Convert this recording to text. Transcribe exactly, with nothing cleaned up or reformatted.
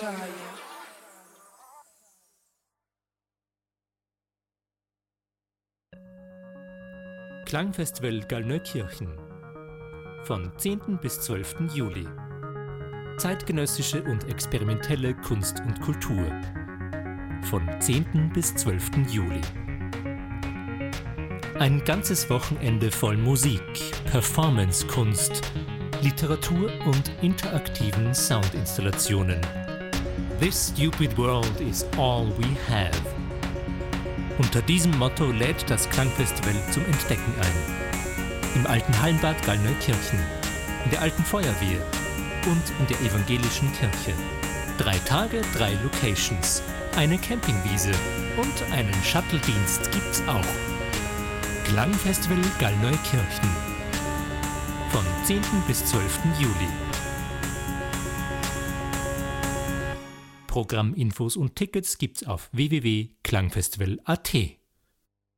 Klangfestival Gallneukirchen von zehnten bis zwölften Juli. Zeitgenössische und experimentelle Kunst und Kultur von zehnten bis zwölften Juli. Ein ganzes Wochenende voll Musik, Performancekunst, Literatur und interaktiven Soundinstallationen. This stupid world is all we have. Unter diesem Motto lädt das Klangfestival zum Entdecken ein. Im alten Hallenbad Gallneukirchen, in der alten Feuerwehr und in der evangelischen Kirche. Drei Tage, drei Locations, eine Campingwiese und einen Shuttle-Dienst gibt's auch. Klangfestival Gallneukirchen von zehnten bis zwölften Juli. Programminfos und Tickets gibt's auf w w w punkt klangfestival punkt a t.